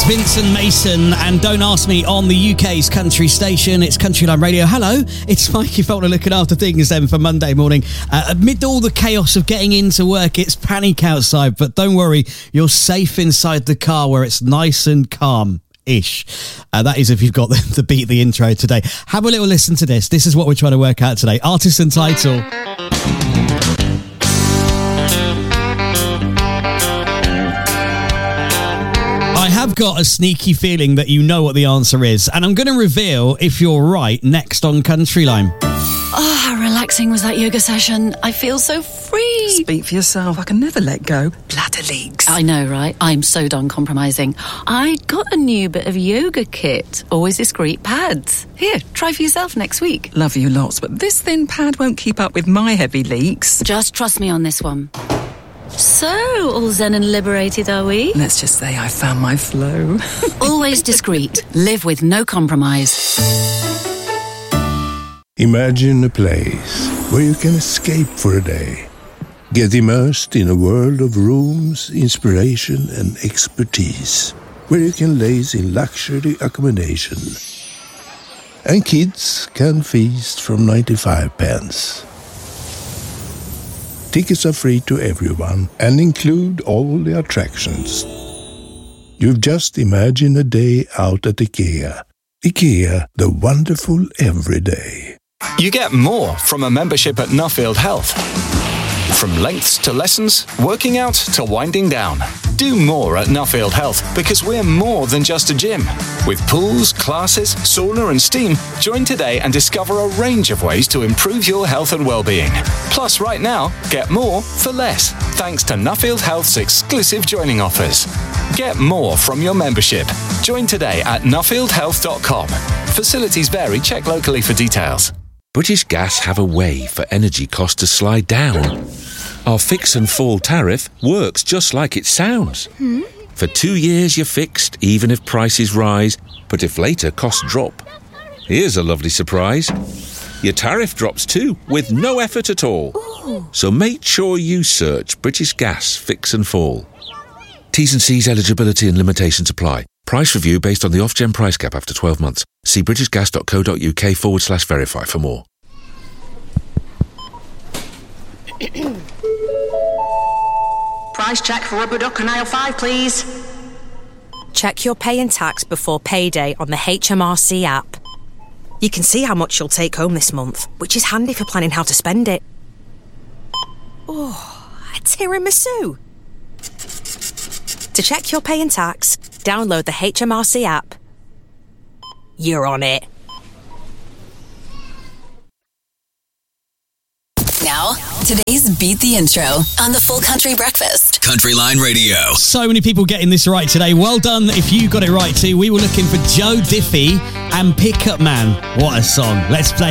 It's Vincent Mason and Don't Ask Me on the UK's country station. It's Country Line Radio. Hello, it's Mikey Faulkner looking after things then for Monday morning. Amid all the chaos of getting into work, it's panic outside, but don't worry, you're safe inside the car where it's nice and calm-ish. That is if you've got the beat the intro today. Have a little listen to this. This is what we're trying to work out today. Artist and title. I've got a sneaky feeling that you know what the answer is, and I'm going to reveal if you're right next on Country Line. Oh, how relaxing was that yoga session. I feel so free. Speak for yourself. I can never let go. Bladder leaks. I know, right? I'm so done compromising. I got a new bit of yoga kit. Always discreet pads. Here, try for yourself next week. Love you lots, but this thin pad won't keep up with my heavy leaks. Just trust me on this one. So, all zen and liberated, are we? Let's just say I found my flow. Always discreet. Live with no compromise. Imagine a place where you can escape for a day. Get immersed in a world of rooms, inspiration and expertise. Where you can laze in luxury accommodation. And kids can feast from 95 pence. Tickets are free to everyone and include all the attractions. You've just imagined a day out at IKEA. IKEA, the wonderful everyday. You get more from a membership at Nuffield Health. From lengths to lessons, working out to winding down. Do more at Nuffield Health because we're more than just a gym. With pools, classes, sauna and steam, join today and discover a range of ways to improve your health and well-being. Plus, right now, get more for less, thanks to Nuffield Health's exclusive joining offers. Get more from your membership. Join today at nuffieldhealth.com. Facilities vary. Check locally for details. British Gas have a way for energy costs to slide down. Our fix and fall tariff works just like it sounds. For 2 years you're fixed, even if prices rise, but if later costs drop. Here's a lovely surprise. Your tariff drops too, with no effort at all. Ooh. So make sure you search British Gas Fix and Fall. T's and C's, eligibility and limitations apply. Price review based on the Ofgem price cap after 12 months. See britishgas.co.uk/verify for more. Price check for rubber duck and aisle 5, please. Check your pay and tax before payday on the HMRC app. You can see how much you'll take home this month, which is handy for planning how to spend it. Oh, a tiramisu. To check your pay and tax, download the HMRC app. You're on it. Now, today's Beat the Intro on the Full Country Breakfast. Country Line Radio. So many people getting this right today. Well done if you got it right too. We were looking for Joe Diffie and Pickup Man. What a song. Let's play